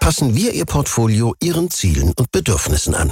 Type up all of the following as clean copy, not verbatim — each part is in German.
passen wir Ihr Portfolio Ihren Zielen und Bedürfnissen an.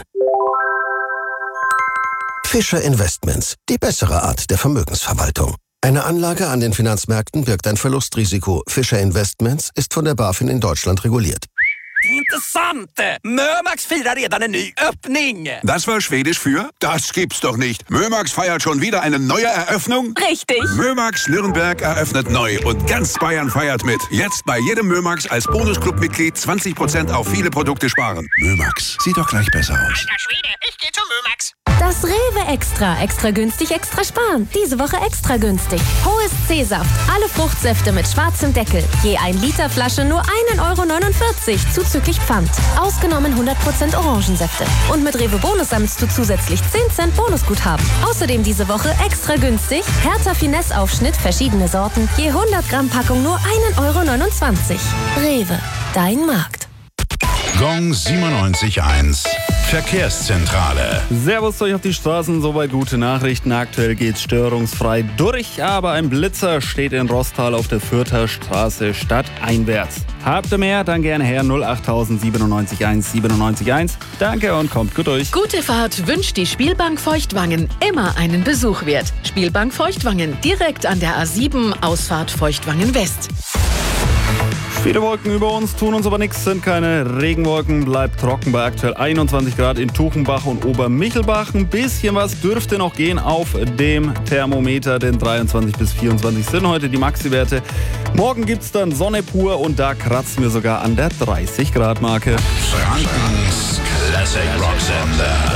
Fischer Investments, die bessere Art der Vermögensverwaltung. Eine Anlage an den Finanzmärkten birgt ein Verlustrisiko. Fischer Investments ist von der BaFin in Deutschland reguliert. Intressant! Mömax firar redan en ny öppning! Das war Schwedisch für? Das gibt's doch nicht. Mömax feiert schon wieder eine neue Eröffnung? Richtig! Mömax Nürnberg eröffnet neu und ganz Bayern feiert mit. Jetzt bei jedem Mömax als Bonusclub-Mitglied 20% auf viele Produkte sparen. Mömax, sieht doch gleich besser aus. Alter Schwede, ich geh zu Mömax. Das Rewe Extra. Extra günstig, extra sparen. Diese Woche extra günstig. Hohes C-Saft. Alle Fruchtsäfte mit schwarzem Deckel. Je 1 Liter Flasche nur 1,49 € zuzüglich Pfand. Ausgenommen 100% Orangensäfte. Und mit Rewe Bonus sammelst du zusätzlich 10 Cent Bonusguthaben. Außerdem diese Woche extra günstig. Hertha Finesse Aufschnitt, verschiedene Sorten. Je 100 Gramm Packung nur 1,29 €. Rewe. Dein Markt. Gong 97.1 Verkehrszentrale. Servus euch auf die Straßen, soweit gute Nachrichten. Aktuell geht's störungsfrei durch, aber ein Blitzer steht in Rostal auf der Fürther Straße stadteinwärts. Habt ihr mehr? Dann gerne her 08000 97.1 97.1. Danke und kommt gut durch. Gute Fahrt wünscht die Spielbank Feuchtwangen. Immer einen Besuch wert. Spielbank Feuchtwangen, direkt an der A7, Ausfahrt Feuchtwangen West. Viele Wolken über uns, tun uns aber nichts, sind keine Regenwolken, bleibt trocken bei aktuell 21 Grad in Tuchenbach und Obermichelbach. Ein bisschen was dürfte noch gehen auf dem Thermometer, denn 23 bis 24 sind heute die Maxi-Werte. Morgen gibt's dann Sonne pur und da kratzen wir sogar an der 30 Grad Marke. Frankens Classic Rock Sender.